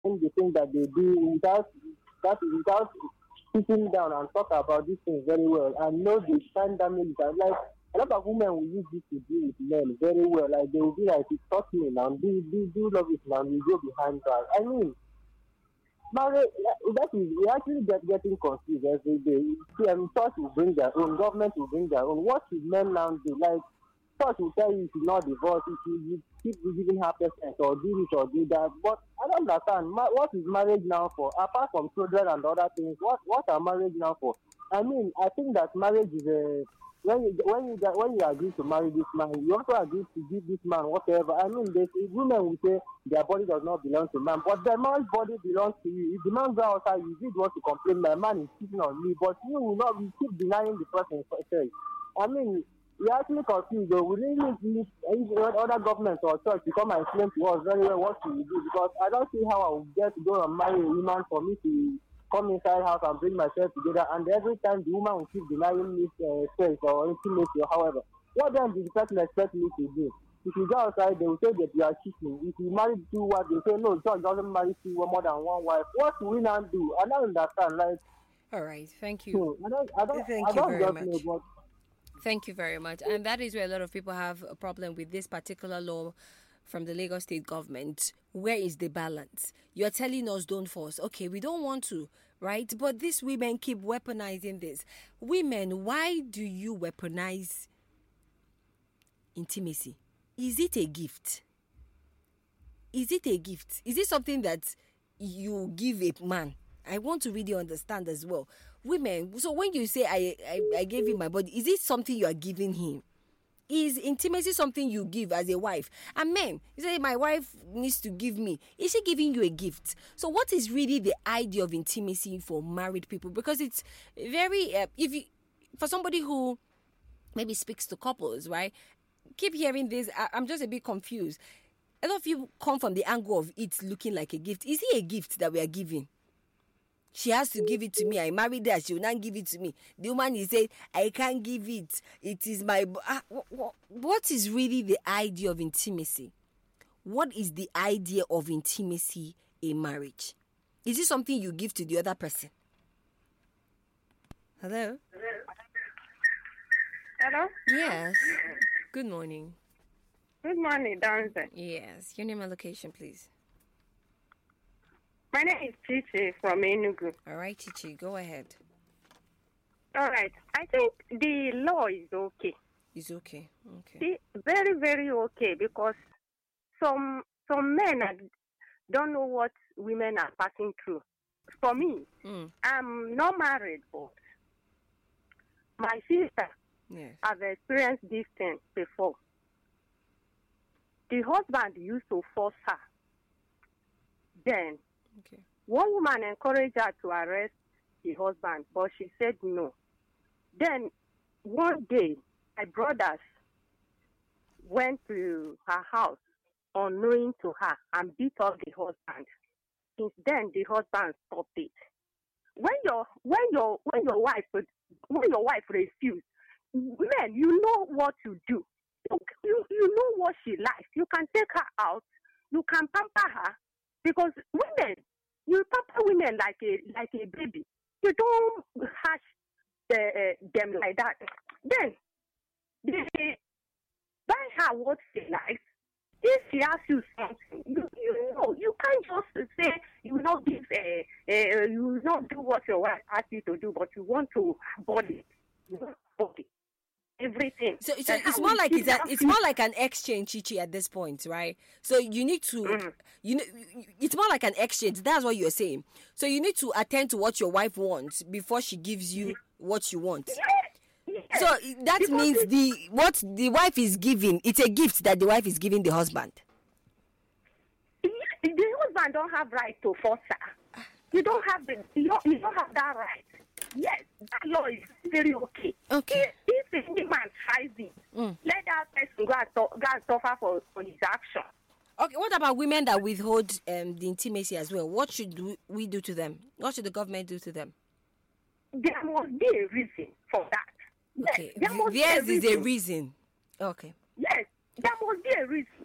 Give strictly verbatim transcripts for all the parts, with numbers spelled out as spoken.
the things that they do without that without sitting down and talk about these things very well and know the kind damage that like a lot of women will use this to deal with men very well. Like they will be like, "It touch me now, do do do love it now." We go behind that. I mean, marriage that is we actually get getting confused every day. See, I mean, church will bring their own, government will bring their own. What should men now do? Like church will tell you you should not divorce, you should you keep giving her presents or do this or do that. But I don't understand. Ma- what is marriage now for? Apart from children and other things, what what are marriage now for? I mean, I think that marriage is a when you when you get- when you agree to marry this man, you also agree to give this man whatever. I mean, there's women will say their body does not belong to man, but the man's body belongs to you. If the man go outside, you did want to complain, my man is cheating on me, but you will not. You keep denying the person first. I mean, we are actually confused though. We really need need other governments or church to come and explain to us very well what we do, because I don't see how I will get to go and marry a woman for me to come inside house and bring myself together, and every time the woman will keep denying me uh, space or intimacy or however. What then does the person expect me to do? If you go outside, they will say that you are cheating. If you marry two wives, they say no, church doesn't marry two more than one wife. What do we now do? I don't understand. Like, All right. Thank you. hmm, I don't, I don't, Thank I you don't very just much. know, but Thank you very much. And that is where a lot of people have a problem with this particular law from the Lagos state government. Where is the balance? You're telling us don't force. Okay, we don't want to, right? But these women keep weaponizing this. Women, why do you weaponize intimacy? Is it a gift? Is it a gift? Is it something that you give a man? I want to really understand as well. Women, so when you say I, I, I gave him my body, is it something you are giving him? Is intimacy something you give as a wife? And men, you say my wife needs to give me. Is she giving you a gift? So what is really the idea of intimacy for married people? Because it's very, uh, if you, for somebody who maybe speaks to couples, right? Keep hearing this. I, I'm just a bit confused. A lot of you come from the angle of it looking like a gift. Is it a gift that we are giving? She has to give it to me. I married her. She will not give it to me. The woman is saying, I can't give it. It is my... Uh, what, what is really the idea of intimacy? What is the idea of intimacy in marriage? Is it something you give to the other person? Hello? Hello? Yes. Good morning. Good morning, Danza. Yes. Your name and location, please. My name is Chichi from Enugu. All right, Chichi, go ahead. All right. I think the law is okay. It's okay. Okay. See, very, very okay, because some some men are, don't know what women are passing through. For me, Mm. I'm not married, but my sister Yes. have experienced this thing before. The husband used to force her. Then Okay. one woman encouraged her to arrest the husband, but she said no. Then one day, my brothers went to her house unknowing to her and beat up the husband. Since then, the husband stopped it. When your when your when your wife when your wife refused, men, you know what to do. You, you you know what she likes. You can take her out. You can pamper her, because women, you pamper women like a like a baby. You don't hush the, uh, them like that. Then they buy her what she likes. If she asks you something, you, you know, you can't just say you will not give, uh, uh, you will not do what your wife asks you to do, but you want to body, you want body, everything. So, so And it's how more we like sit it's, a, down it's to- more like an exchange, Chichi, at this point, right? So you need to, Mm. you know, it's more like an exchange. That's what you're saying. So you need to attend to what your wife wants before she gives you what you want. Yes. So that Because means it- the what the wife is giving, it's a gift that the wife is giving the husband. Yes, the husband don't have right to force her. You don't have the you don't, you don't have that right. Yes, that law is very okay. Okay. If, if any man tries it, Mm. let that person go and, su- go and suffer for, for his action. Okay, what about women that withhold um, the intimacy as well? What should we, we do to them? What should the government do to them? There must be a reason for that. Yes, Okay, there must theirs be a is a reason. reason. Okay. Yes, there must be a reason.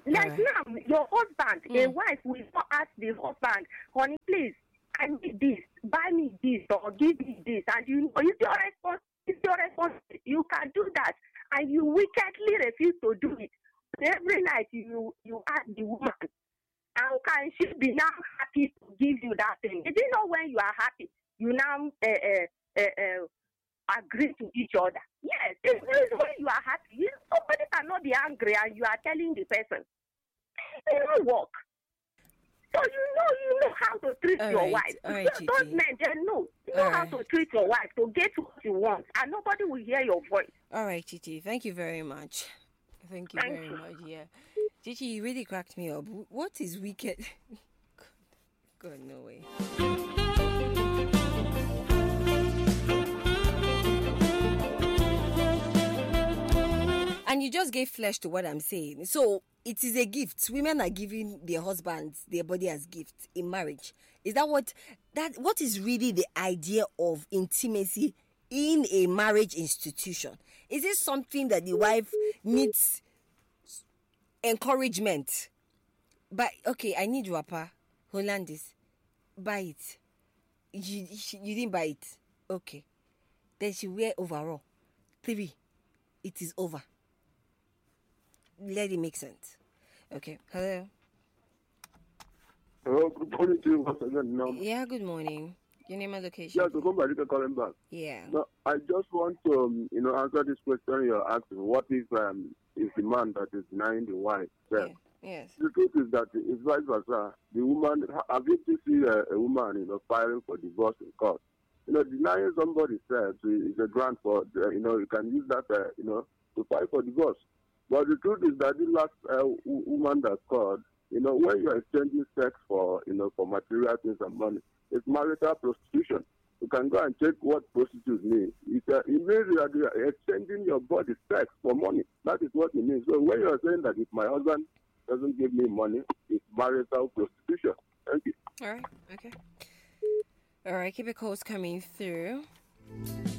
Like Alright. now, your husband, a Mm. wife will not ask the husband, honey, please, I need this, buy me this, or give me this, and you know, it's your response. It's your responsibility. You can do that, and you wickedly refuse to do it. Every night you you ask the woman, and can she be now happy to give you that thing? Is it not when you are happy, you now uh, uh, uh, uh, agree to each other? Yes, it's it's when you are happy. You, somebody cannot be angry and you are telling the person. It won't work. So you know you know how to treat All your right, wife. all right, Those Gigi. men, they know. You know All how right. to treat your wife to get what you want, and nobody will hear your voice. All right, Chichi. Thank you very much. Thank you Thank very you. much. Yeah. Chichi, you really cracked me up. Wh- What is wicked? God, no way. And you just gave flesh to what I'm saying. So it is a gift. Women are giving their husbands their body as gift in marriage. Is that what that what is really the idea of intimacy in a marriage institution? Is it something that the wife needs encouragement? But okay, I need wrapper. Hollandis. Buy it. You, she- you didn't buy it. Okay. Then she wear overall. Three. It is over. Let it make sense. Okay. Hello. Hello, good morning to you once again. Now, Yeah, good morning. Your name and location. yeah, to come back, calling back. Yeah. No, I just want to, um, you know, answer this question you're asking. What if um, is the man that is denying the wife? Yeah. Yeah. Yes. The truth is that it's vice versa. The woman, have you to see a, a woman, you know, filing for divorce in court? You know, denying somebody sex is a grant for, uh, you know, you can use that, uh, you know, to file for divorce. But the truth is that the last uh, w- woman that called, you know, when you're exchanging sex for, you know, for material things and money, it's marital prostitution. You can go and check what prostitutes mean. It, uh, it means that you are exchanging your body sex for money. That is what it means. So when you're saying that if my husband doesn't give me money, it's marital prostitution. Thank you. All right. Okay. All right. Keep your calls coming through.